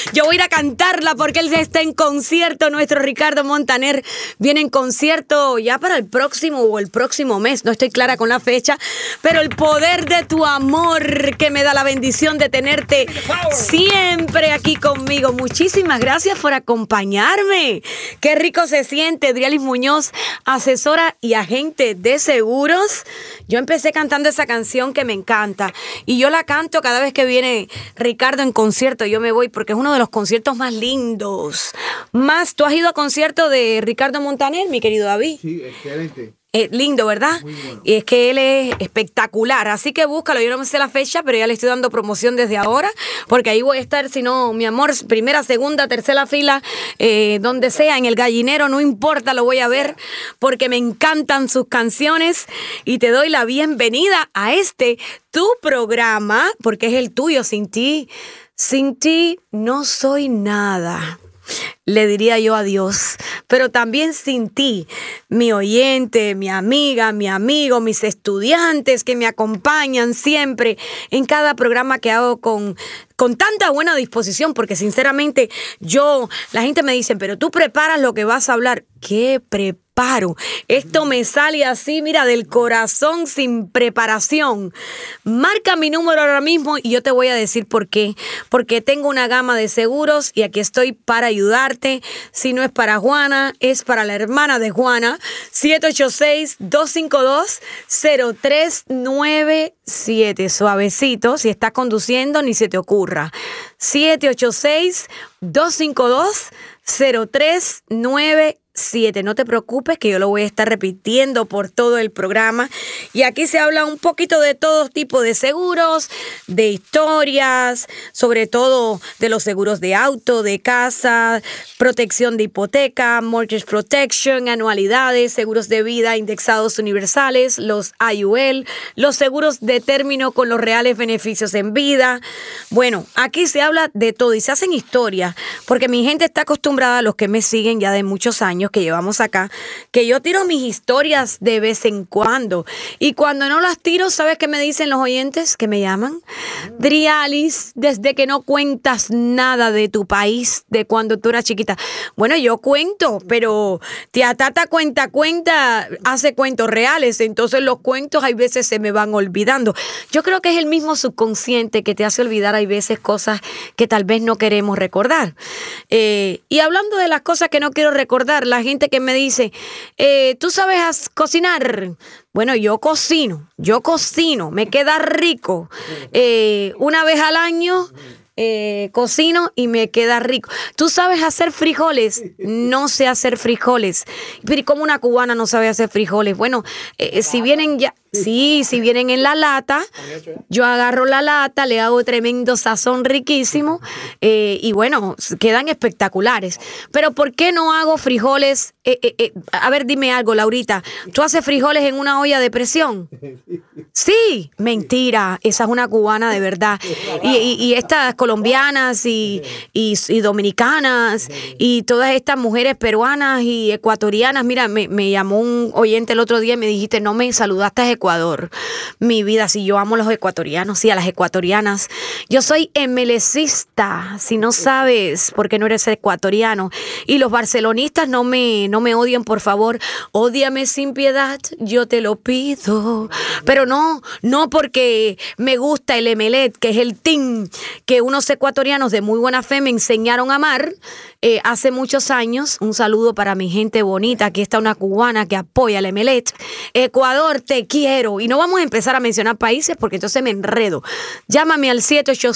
Yo voy a ir a cantarla porque él está en concierto. Nuestro Ricardo Montaner viene en concierto ya para el próximo mes. No estoy clara con la fecha, pero el poder de tu amor que me da la bendición de tenerte siempre aquí conmigo. Muchísimas gracias por acompañarme. Qué rico se siente. Drialis Muñoz, asesora y agente de seguros. Yo empecé cantando esa canción que me encanta y yo la canto cada vez que viene Ricardo en concierto. Yo me voy porque es uno de los conciertos más lindos. ¿Tú has ido a concierto de Ricardo Montaner, mi querido David? Sí, excelente. Lindo, ¿verdad? Muy bueno. Y es que él es espectacular, así que búscalo. Yo no me sé la fecha, pero ya le estoy dando promoción desde ahora, porque ahí voy a estar, si no, mi amor, primera, segunda, tercera fila, donde sea, en el Gallinero, no importa, lo voy a ver, porque me encantan sus canciones. Y te doy la bienvenida a tu programa, porque es el tuyo. Sin ti no soy nada. Le diría yo a Dios, pero también sin ti, mi oyente, mi amiga, mi amigo, mis estudiantes que me acompañan siempre en cada programa que hago con tanta buena disposición, porque sinceramente la gente me dice, pero tú preparas lo que vas a hablar. ¿Qué preparo? Esto me sale así, mira, del corazón, sin preparación. Marca mi número ahora mismo y yo te voy a decir por qué. Porque tengo una gama de seguros y aquí estoy para ayudarte. Si no es para Juana, es para la hermana de Juana. 786-252-0397. Suavecito, si estás conduciendo, ni se te ocurra. 786-252-0397. No te preocupes que yo lo voy a estar repitiendo por todo el programa. Y aquí se habla un poquito de todo tipo de seguros, de historias, sobre todo de los seguros de auto, de casa, protección de hipoteca, mortgage protection, anualidades, seguros de vida indexados universales, los IUL, los seguros de término con los reales beneficios en vida. Bueno, aquí se habla de todo y se hacen historias, porque mi gente está acostumbrada, a los que me siguen ya de muchos años que llevamos acá, que yo tiro mis historias de vez en cuando. Y cuando no las tiro, ¿sabes qué me dicen los oyentes que me llaman? Drialis, desde que no cuentas nada de tu país, de cuando tú eras chiquita. Bueno, yo cuento, pero tía Tata cuenta, hace cuentos reales, entonces los cuentos hay veces se me van olvidando. Yo creo que es el mismo subconsciente que te hace olvidar, hay veces, cosas que tal vez no queremos recordar. Y hablando de las cosas que no quiero recordar, la gente que me dice, ¿tú sabes cocinar? Bueno, yo cocino, me queda rico. Una vez al año cocino y me queda rico. ¿Tú sabes hacer frijoles? No sé hacer frijoles. Pero ¿cómo una cubana no sabe hacer frijoles? Bueno, si vienen en la lata, yo agarro la lata, le hago tremendo sazón riquísimo y bueno, quedan espectaculares. Pero ¿por qué no hago frijoles? A ver, dime algo, Laurita. ¿Tú haces frijoles en una olla de presión? Sí, mentira. Esa es una cubana de verdad. Y estas colombianas y dominicanas y todas estas mujeres peruanas y ecuatorianas. Mira, me llamó un oyente el otro día y me dijiste, no me saludaste a Ecuador. Mi vida, si yo amo a los ecuatorianos, sí, a las ecuatorianas. Yo soy MLCista, si no sabes, porque no eres ecuatoriano. Y los barcelonistas no me odien, por favor. Ódiame sin piedad, yo te lo pido. Pero no porque me gusta el Emelec, que es el team que unos ecuatorianos de muy buena fe me enseñaron a amar hace muchos años. Un saludo para mi gente bonita. Aquí está una cubana que apoya al Emelec. Ecuador, te quiero. Y no vamos a empezar a mencionar países porque entonces me enredo. Llámame al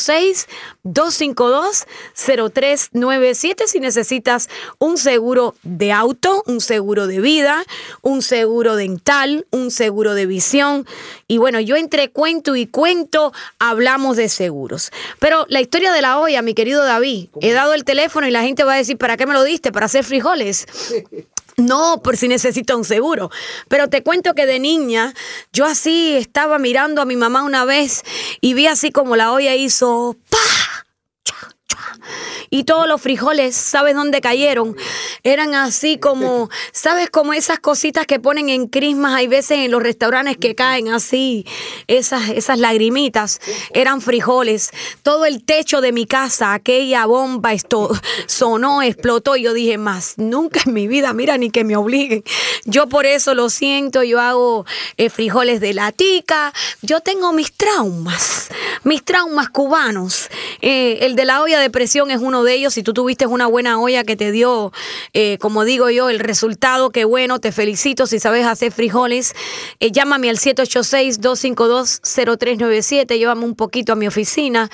786-252-0397 si necesitas un seguro de auto, un seguro de vida, un seguro dental, un seguro de visión. Y bueno, yo entre cuento y cuento hablamos de seguros. Pero la historia de la olla, mi querido David, he dado el teléfono y la gente va a decir, ¿para qué me lo diste? ¿Para hacer frijoles? No, por si necesita un seguro. Pero te cuento que de niña, yo así estaba mirando a mi mamá una vez y vi así como la olla hizo ¡pa! y todos los frijoles, ¿sabes dónde cayeron? Eran así como, ¿sabes? Como esas cositas que ponen en Christmas, hay veces en los restaurantes que caen así, esas lagrimitas, eran frijoles. Todo el techo de mi casa, aquella bomba sonó, explotó, y yo dije, más nunca en mi vida, mira, ni que me obliguen. Yo por eso lo siento, yo hago frijoles de latica, yo tengo mis traumas cubanos. El de la olla de presión es uno de ellos. Si tú tuviste una buena olla que te dio, como digo yo, el resultado, qué bueno, te felicito. Si sabes hacer frijoles, llámame al 786-252-0397, llévame un poquito a mi oficina,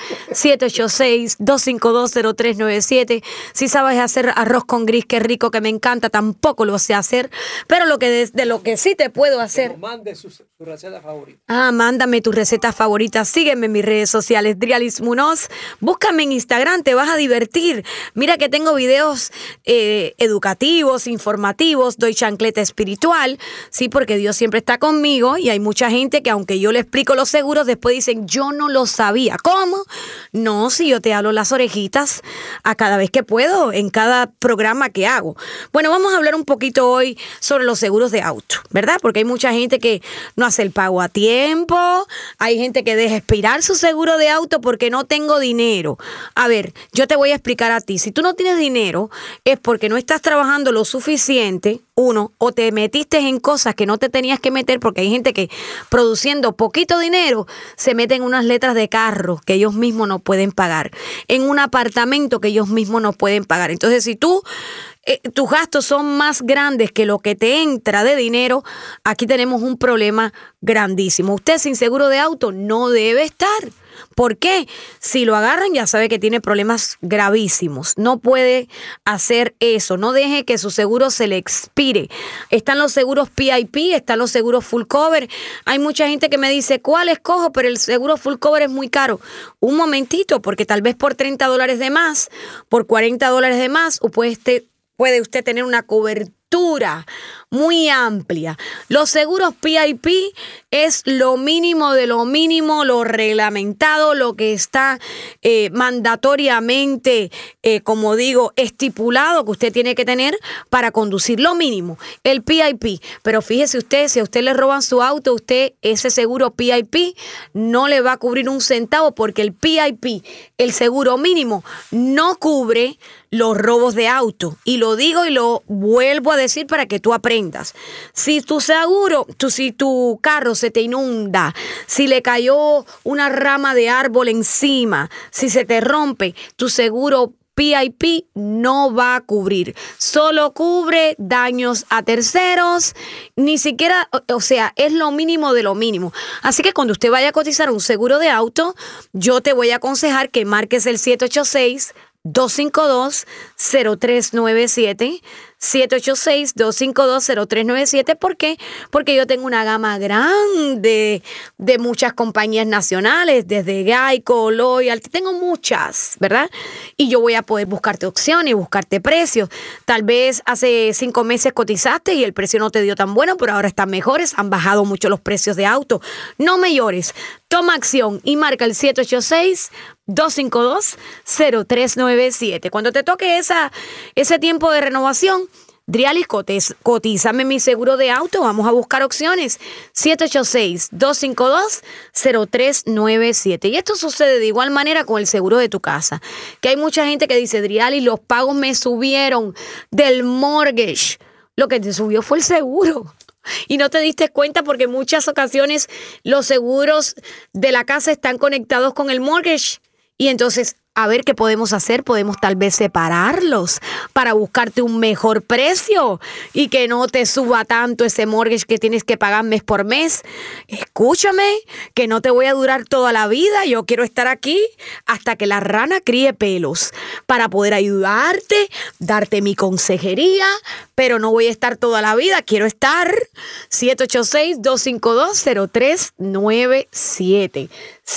786-252-0397. Si sabes hacer arroz con gris, qué rico, que me encanta, tampoco lo sé hacer, pero de lo que sí te puedo hacer. Mande su receta favorita. Mándame tu receta favorita. Sígueme en mis redes sociales, Drialis Munoz. Búscame en Instagram, te vas a divertir. Mira que tengo videos educativos, informativos, doy chancleta espiritual, sí, porque Dios siempre está conmigo, y hay mucha gente que aunque yo le explico los seguros, después dicen, yo no lo sabía. ¿Cómo? No, si yo te hablo las orejitas a cada vez que puedo, en cada programa que hago. Bueno, vamos a hablar un poquito hoy sobre los seguros de auto, ¿verdad? Porque hay mucha gente que no hace el pago a tiempo, hay gente que deja expirar su seguro de auto porque no tengo dinero. A ver, yo te voy a explicar a ti. Si tú no tienes dinero, es porque no estás trabajando lo suficiente, uno, o te metiste en cosas que no te tenías que meter, porque hay gente que produciendo poquito dinero se mete en unas letras de carro que ellos mismos no pueden pagar, en un apartamento que ellos mismos no pueden pagar. Entonces, si tus gastos son más grandes que lo que te entra de dinero, aquí tenemos un problema grandísimo. Usted sin seguro de auto no debe estar. ¿Por qué? Si lo agarran, ya sabe que tiene problemas gravísimos. No puede hacer eso. No deje que su seguro se le expire. Están los seguros PIP, están los seguros full cover. Hay mucha gente que me dice, ¿cuál escojo? Pero el seguro full cover es muy caro. Un momentito, porque tal vez por $30 de más, por $40 de más, o puede usted tener una cobertura muy amplia. Los seguros PIP es lo mínimo de lo mínimo, lo reglamentado, lo que está mandatoriamente, como digo, estipulado que usted tiene que tener para conducir, lo mínimo, el PIP. Pero fíjese usted, si a usted le roban su auto, ese seguro PIP no le va a cubrir un centavo, porque el PIP, el seguro mínimo, no cubre los robos de auto. Y lo digo y lo vuelvo a decir para que tú aprendas. Si tu carro se te inunda, si le cayó una rama de árbol encima, si se te rompe, tu seguro PIP no va a cubrir. Solo cubre daños a terceros, ni siquiera, o sea, es lo mínimo de lo mínimo. Así que cuando usted vaya a cotizar un seguro de auto, yo te voy a aconsejar que marques el 786-252-0397, 786-252-0397. ¿Por qué? Porque yo tengo una gama grande de muchas compañías nacionales, desde Geico, Loyalty, tengo muchas, ¿verdad? Y yo voy a poder buscarte opciones, buscarte precios. Tal vez hace 5 meses cotizaste y el precio no te dio tan bueno, pero ahora están mejores, han bajado mucho los precios de auto. No me llores, toma acción y marca el 786-252-0397. Cuando te toque ese tiempo de renovación, Drialis, cotízame mi seguro de auto, vamos a buscar opciones. 786-252-0397. Y esto sucede de igual manera con el seguro de tu casa, que hay mucha gente que dice, Drialis, los pagos me subieron del mortgage. Lo que te subió fue el seguro. Y no te diste cuenta, porque en muchas ocasiones los seguros de la casa están conectados con el mortgage. Y entonces, a ver qué podemos hacer. Podemos tal vez separarlos para buscarte un mejor precio y que no te suba tanto ese mortgage que tienes que pagar mes por mes. Escúchame, que no te voy a durar toda la vida. Yo quiero estar aquí hasta que la rana críe pelos para poder ayudarte, darte mi consejería, pero no voy a estar toda la vida. Quiero estar. 786-252-0397.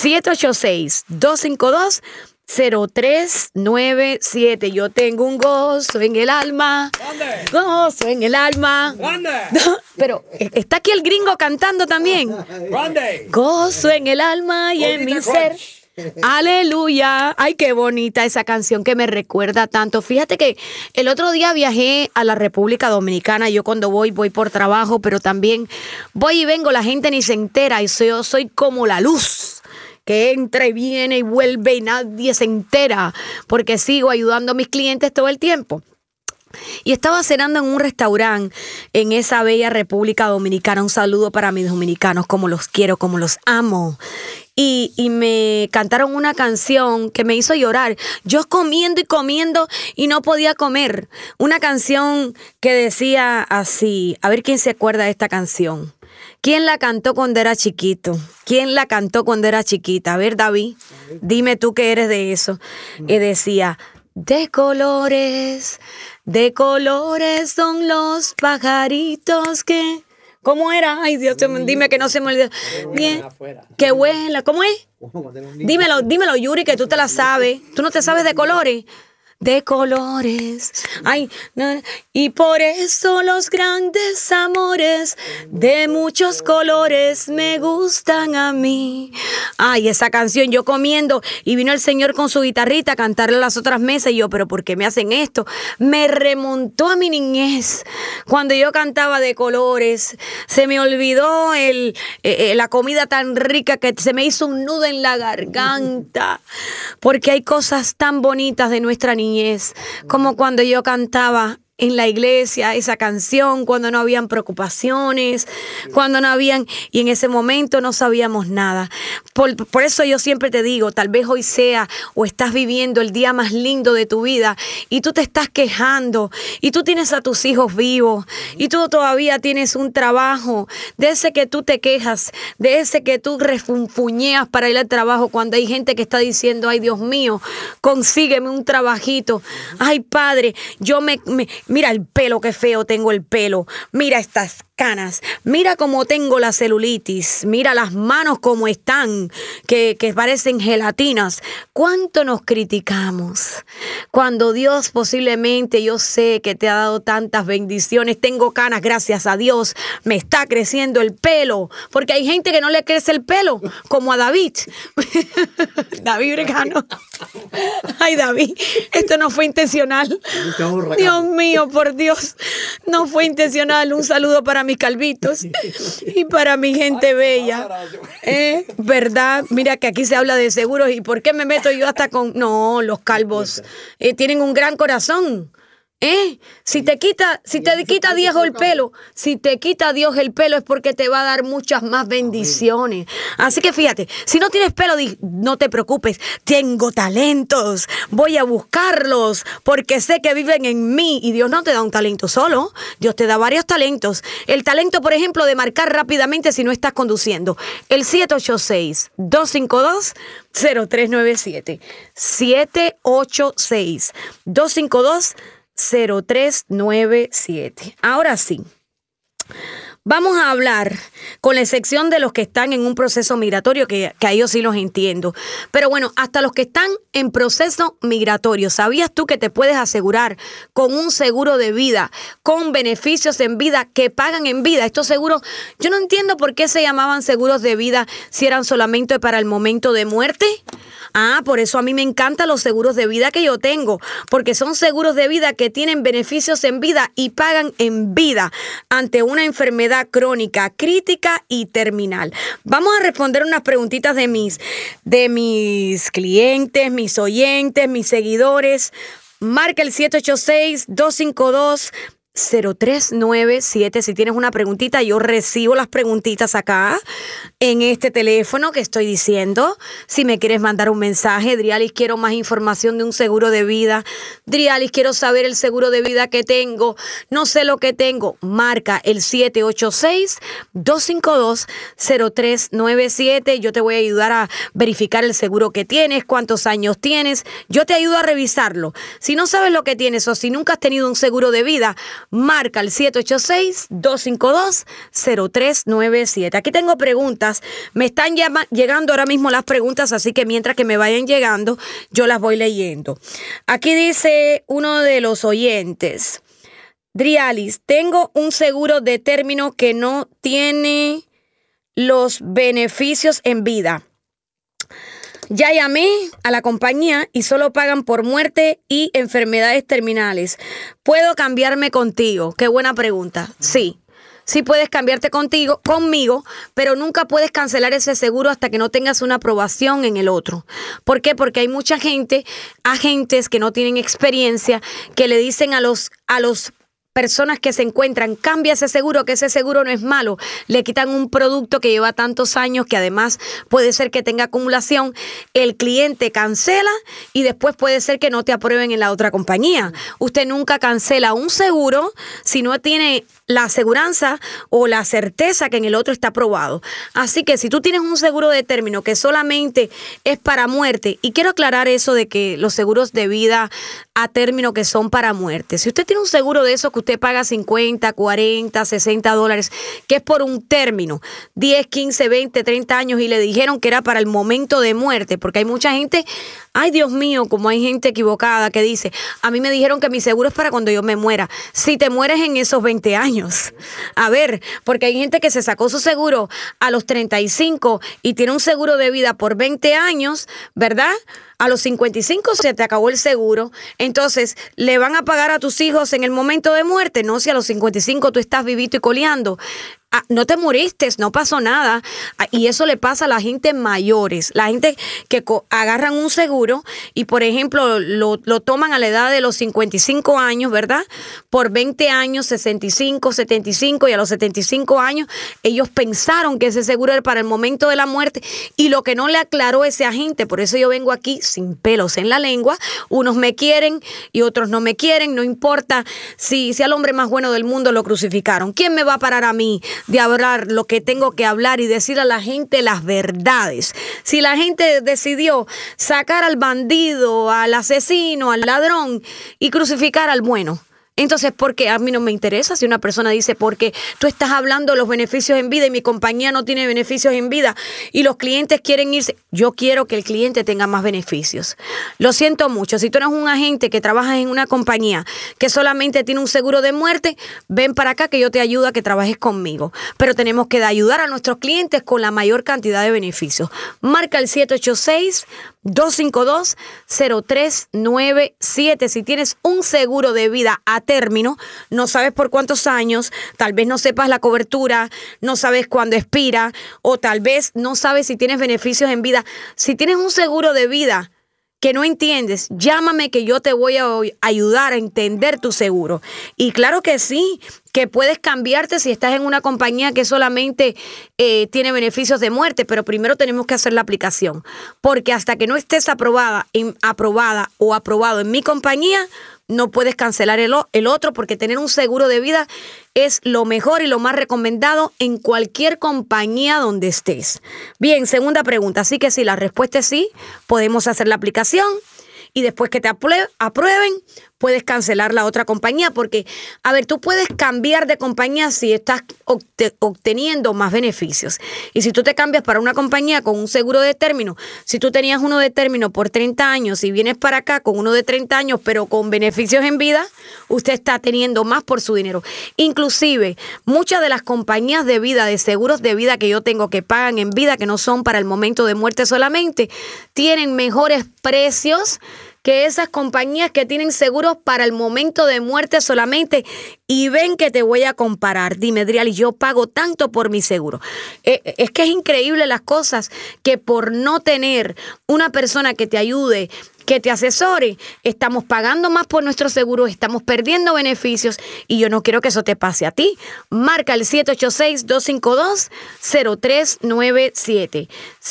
786-252-0397. Yo tengo un gozo en el alma. ¿Dónde? Gozo en el alma. ¿Dónde? Pero está aquí el gringo cantando también. ¿Dónde? Gozo en el alma y en mi ser. Aleluya. Ay, qué bonita esa canción que me recuerda tanto. Fíjate que el otro día viajé a la República Dominicana. Yo cuando voy por trabajo, pero también voy y vengo. La gente ni se entera. Y yo soy como la luz que entra y viene y vuelve y nadie se entera porque sigo ayudando a mis clientes todo el tiempo. Y estaba cenando en un restaurante en esa bella República Dominicana. Un saludo para mis dominicanos, como los quiero, como los amo. Y me cantaron una canción que me hizo llorar. Yo comiendo y comiendo y no podía comer. Una canción que decía así. A ver quién se acuerda de esta canción. ¿Quién la cantó cuando era chiquito? ¿Quién la cantó cuando era chiquita? A ver, David, dime tú que eres de eso. Y decía, de colores son los pajaritos que... ¿Cómo era? Ay, Dios, dime que no se me olvida. Bien, que vuela. ¿Cómo es? Dímelo, Yuri, que tú te la sabes. ¿Tú no te sabes de colores? De colores. Ay, no, y por eso los grandes amores de muchos colores me gustan a mí. Ay, esa canción, yo comiendo y vino el Señor con su guitarrita a cantarle a las otras mesas y yo, pero ¿por qué me hacen esto? Me remontó a mi niñez cuando yo cantaba de colores. Se me olvidó la comida tan rica que se me hizo un nudo en la garganta, porque hay cosas tan bonitas de nuestra niñez, como cuando yo cantaba en la iglesia esa canción, cuando no habían preocupaciones, cuando no habían, y en ese momento no sabíamos nada. Por eso yo siempre te digo, tal vez hoy sea o estás viviendo el día más lindo de tu vida y tú te estás quejando y tú tienes a tus hijos vivos y tú todavía tienes un trabajo, de ese que tú te quejas, de ese que tú refunfuñeas para ir al trabajo cuando hay gente que está diciendo, ay Dios mío, consígueme un trabajito. Ay Padre, mira el pelo, qué feo tengo el pelo. Mira estas canas. Mira cómo tengo la celulitis. Mira las manos como están, que parecen gelatinas. ¿Cuánto nos criticamos? Cuando Dios posiblemente, yo sé que te ha dado tantas bendiciones. Tengo canas, gracias a Dios. Me está creciendo el pelo. Porque hay gente que no le crece el pelo, como a David. David Bregano. Ay, David, esto no fue intencional. Dios mío, por Dios, no fue intencional. Un saludo para mis calvitos y para mi gente bella. ¿Verdad? Mira que aquí se habla de seguros. ¿Y por qué me meto yo hasta con...? No, los calvos tienen un gran corazón. Si te quita Dios el pelo, si te quita Dios el pelo es porque te va a dar muchas más bendiciones. Así que fíjate, si no tienes pelo, no te preocupes, tengo talentos, voy a buscarlos porque sé que viven en mí. Y Dios no te da un talento solo, Dios te da varios talentos. El talento, por ejemplo, de marcar rápidamente si no estás conduciendo. El 786-252-0397. 786-252-0397. Ahora sí, vamos a hablar con la excepción de los que están en un proceso migratorio, que a ellos sí los entiendo. Pero bueno, hasta los que están en proceso migratorio, ¿sabías tú que te puedes asegurar con un seguro de vida, con beneficios en vida que pagan en vida? Estos seguros, yo no entiendo por qué se llamaban seguros de vida si eran solamente para el momento de muerte. Por eso a mí me encantan los seguros de vida que yo tengo, porque son seguros de vida que tienen beneficios en vida y pagan en vida ante una enfermedad crónica, crítica y terminal. Vamos a responder unas preguntitas de mis clientes, mis oyentes, mis seguidores. Marca el 786-252-0397. Si tienes una preguntita, yo recibo las preguntitas acá en este teléfono que estoy diciendo. Si me quieres mandar un mensaje, Drialis, quiero más información de un seguro de vida. Drialis, quiero saber el seguro de vida que tengo. No sé lo que tengo. Marca el 786-252-0397. Yo te voy a ayudar a verificar el seguro que tienes, cuántos años tienes. Yo te ayudo a revisarlo. Si no sabes lo que tienes o si nunca has tenido un seguro de vida, marca el 786-252-0397. Aquí tengo preguntas. Me están llegando ahora mismo las preguntas, así que mientras que me vayan llegando, yo las voy leyendo. Aquí dice uno de los oyentes: Drialis, tengo un seguro de término que no tiene los beneficios en vida. Ya llamé a la compañía y solo pagan por muerte y enfermedades terminales. ¿Puedo cambiarme contigo? Qué buena pregunta. Sí. Sí puedes cambiarte conmigo, pero nunca puedes cancelar ese seguro hasta que no tengas una aprobación en el otro. ¿Por qué? Porque hay mucha gente, agentes que no tienen experiencia, que le dicen a los personas que se encuentran, cambia ese seguro, que ese seguro no es malo. Le quitan un producto que lleva tantos años, que además puede ser que tenga acumulación. El cliente cancela y después puede ser que no te aprueben en la otra compañía. Usted nunca cancela un seguro si no tiene la aseguranza o la certeza que en el otro está aprobado. Así que si tú tienes un seguro de término que solamente es para muerte, y quiero aclarar eso de que los seguros de vida a término que son para muerte. Si usted tiene un seguro de esos que usted paga 50, 40, $60, que es por un término, 10, 15, 20, 30 años, y le dijeron que era para el momento de muerte, porque hay mucha gente, ay Dios mío, como hay gente equivocada que dice, a mí me dijeron que mi seguro es para cuando yo me muera. Si te mueres en esos 20 años. A ver, porque hay gente que se sacó su seguro a los 35 y tiene un seguro de vida por 20 años, ¿verdad? A los 55 se te acabó el seguro. Entonces, ¿le van a pagar a tus hijos en el momento de muerte? No, si a los 55 tú estás vivito y coleando. No te moriste, no pasó nada. Y eso le pasa a la gente mayores, la gente que agarran un seguro y, por ejemplo, lo toman a la edad de los 55 años, ¿verdad? Por 20 años, 65, 75, y a los 75 años ellos pensaron que ese seguro era para el momento de la muerte, y lo que no le aclaró ese agente, por eso yo vengo aquí sin pelos en la lengua. Unos me quieren y otros no me quieren, no importa si al hombre más bueno del mundo lo crucificaron. ¿Quién me va a parar a mí de hablar lo que tengo que hablar y decir a la gente las verdades? Si la gente decidió sacar al bandido, al asesino, al ladrón y crucificar al bueno, entonces, ¿por qué? A mí no me interesa si una persona dice, porque tú estás hablando de los beneficios en vida y mi compañía no tiene beneficios en vida y los clientes quieren irse. Yo quiero que el cliente tenga más beneficios. Lo siento mucho. Si tú eres un agente que trabajas en una compañía que solamente tiene un seguro de muerte, ven para acá que yo te ayudo a que trabajes conmigo. Pero tenemos que ayudar a nuestros clientes con la mayor cantidad de beneficios. Marca el 786-252-0397. Si tienes un seguro de vida a término, no sabes por cuántos años, tal vez no sepas la cobertura, no sabes cuándo expira, o tal vez no sabes si tienes beneficios en vida. Si tienes un seguro de vida que no entiendes, llámame que yo te voy a ayudar a entender tu seguro. Y claro que sí, que puedes cambiarte si estás en una compañía que solamente tiene beneficios de muerte, pero primero tenemos que hacer la aplicación, porque hasta que no estés aprobada o aprobado en mi compañía, no puedes cancelar el otro, porque tener un seguro de vida es lo mejor y lo más recomendado en cualquier compañía donde estés. Bien, segunda pregunta. Así que si la respuesta es sí, podemos hacer la aplicación y después que te aprueben, puedes cancelar la otra compañía, porque, a ver, tú puedes cambiar de compañía si estás obteniendo más beneficios. Y si tú te cambias para una compañía con un seguro de término, si tú tenías uno de término por 30 años y vienes para acá con uno de 30 años, pero con beneficios en vida, usted está teniendo más por su dinero. Inclusive, muchas de las compañías de vida, de seguros de vida que yo tengo que pagan en vida, que no son para el momento de muerte solamente, tienen mejores precios que esas compañías que tienen seguros para el momento de muerte solamente. Y ven que te voy a comparar. Dime, Adriali, yo pago tanto por mi seguro. Es que es increíble las cosas que por no tener una persona que te ayude, que te asesore, estamos pagando más por nuestro seguro, estamos perdiendo beneficios, y yo no quiero que eso te pase a ti. Marca el 786-252-0397.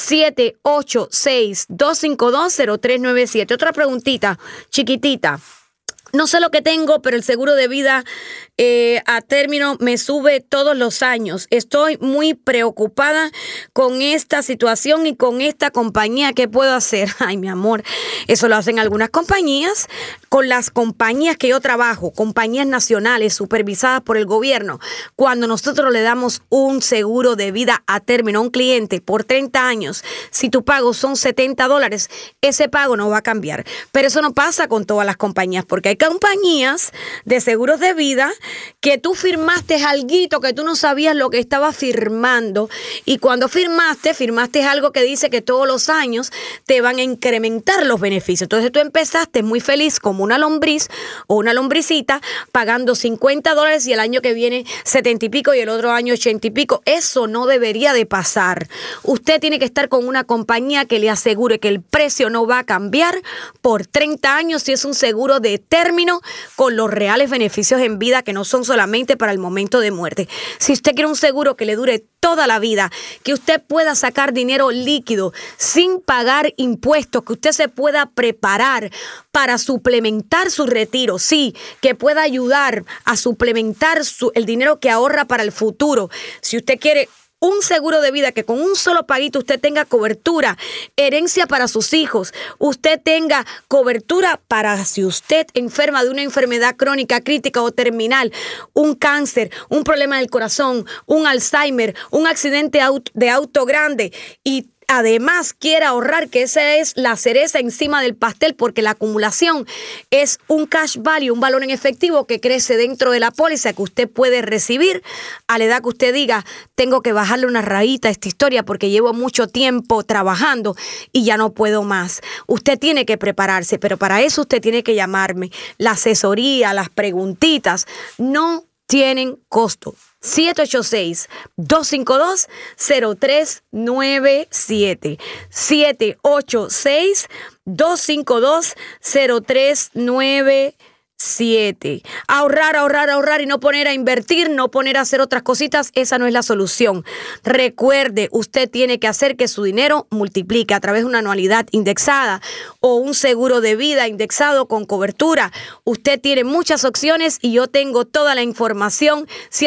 786-252-0397. Otra preguntita, chiquitita. No sé lo que tengo, pero el seguro de vida a término me sube todos los años. Estoy muy preocupada con esta situación y con esta compañía. ¿Qué puedo hacer? Ay, mi amor, eso lo hacen algunas compañías. Con las compañías que yo trabajo, compañías nacionales supervisadas por el gobierno, cuando nosotros le damos un seguro de vida a término a un cliente por 30 años, si tu pago son $70, ese pago no va a cambiar. Pero eso no pasa con todas las compañías, porque hay compañías de seguros de vida que tú firmaste alguito que tú no sabías lo que estabas firmando, y cuando firmaste algo que dice que todos los años te van a incrementar los beneficios. Entonces tú empezaste muy feliz como una lombriz o una lombricita pagando $50 y el año que viene 70 y pico y el otro año 80 y pico. Eso no debería de pasar. Usted tiene que estar con una compañía que le asegure que el precio no va a cambiar por 30 años si es un seguro de término con los reales beneficios en vida que no son solamente para el momento de muerte. Si usted quiere un seguro que le dure toda la vida, que usted pueda sacar dinero líquido sin pagar impuestos, que usted se pueda preparar para suplementar su retiro, sí, que pueda ayudar a suplementar el dinero que ahorra para el futuro. Si usted quiere un seguro de vida que con un solo paguito usted tenga cobertura, herencia para sus hijos, usted tenga cobertura para si usted enferma de una enfermedad crónica, crítica o terminal, un cáncer, un problema del corazón, un Alzheimer, un accidente de auto grande, y además quiere ahorrar, que esa es la cereza encima del pastel, porque la acumulación es un cash value, un valor en efectivo que crece dentro de la póliza que usted puede recibir a la edad que usted diga, tengo que bajarle una rayita a esta historia porque llevo mucho tiempo trabajando y ya no puedo más. Usted tiene que prepararse, pero para eso usted tiene que llamarme. La asesoría, las preguntitas no tienen costo. 786-252-0397. 786-252-0397. Ahorrar y no poner a invertir, no poner a hacer otras cositas, esa no es la solución. Recuerde, usted tiene que hacer que su dinero multiplique a través de una anualidad indexada o un seguro de vida indexado con cobertura. Usted tiene muchas opciones y yo tengo toda la información.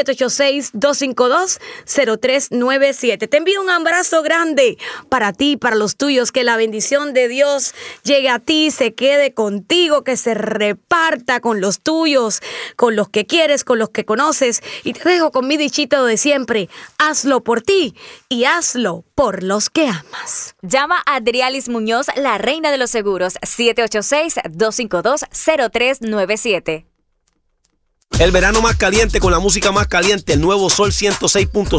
786-252-0397. Te envío un abrazo grande para ti, para los tuyos, que la bendición de Dios llegue a ti, se quede contigo, que se reparta con los tuyos, con los que quieres, con los que conoces. Y te dejo con mi dichito de siempre: hazlo por ti y hazlo por los que amas. Llama a Adrialis Muñoz, la reina de los seguros, 786-252-0397. El verano más caliente con la música más caliente, el nuevo Sol 106.5.